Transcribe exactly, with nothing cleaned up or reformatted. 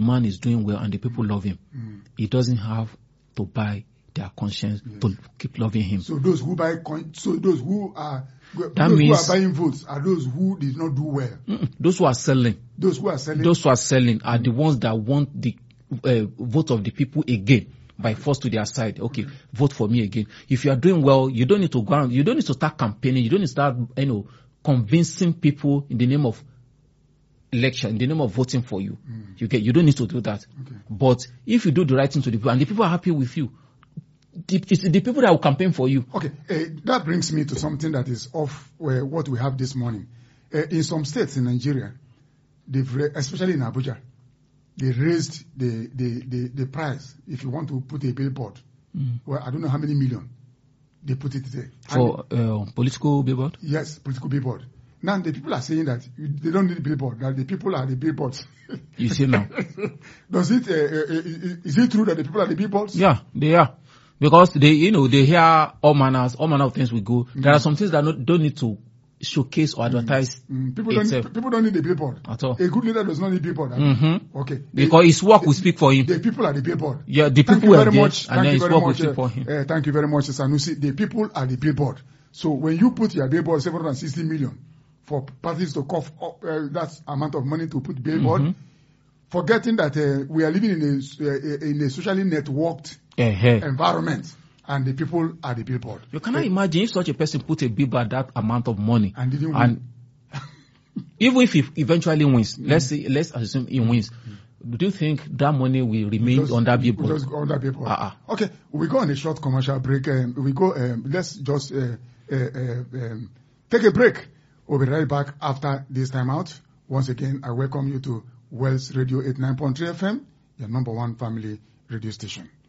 man is doing well and the people love him, Mm. he doesn't have to buy their conscience Yes. to keep loving him. So those who buy, coin, so those who are That those means- who are buying votes are those who did not do well. Mm-mm. Those who are selling, Those who are selling. those who are selling are the ones that want the uh, vote of the people again by force to their side. Okay, vote for me again. If you are doing well, you don't need to go around, you don't need to start campaigning, you don't need to start, you know, convincing people in the name of election, in the name of voting for you. Mm. You get, you don't need to do that. Okay. But if you do the right thing to the people and the people are happy with you, the, it's the people that will campaign for you. Okay, uh, that brings me to something that is off uh, what we have this morning. Uh, in some states in Nigeria, they've ra- especially in Abuja, they raised the, the, the, the price. If you want to put a billboard, Mm. well, I don't know how many million they put it there. For uh, political billboard? And, yes, political billboard. Now the people are saying that you- they don't need billboard. That the people are the billboards. You see now. Does it? Uh, uh, is it true that the people are the billboards? Yeah, they are. Because they, you know, they hear all manners, all manner of things we go. There are some things that not, don't need to showcase or advertise Mm, people don't. itself Need, people don't need a billboard at all. A good leader does not need billboard. right? Mm-hmm. Okay. Because The- his work the- will speak for him. The people are the billboard. Yeah, the Thank people you are very there, much. and Thank then you his very work will much. speak Uh, for him. uh, thank you very much, Sanusi. The people are the billboard. So when you put your billboard seven hundred sixty million for parties to cough up uh, that amount of money to put billboard, Mhm. forgetting that uh, we are living in a uh, in a socially networked Uh-huh. environment, and the people are the billboard. You cannot imagine if such a person put a billboard that amount of money And didn't win. and even if he eventually wins, let's say, let's assume he wins, do you think that money will remain Just- on that we billboard? Just go on that billboard. Uh-uh. Okay, we go on a short commercial break. Um, we go. Um, let's just uh, uh, uh, um, take a break. We'll be right back after this time out. Once again, I welcome you to Wells Radio eighty-nine point three F M, your number one family radio station.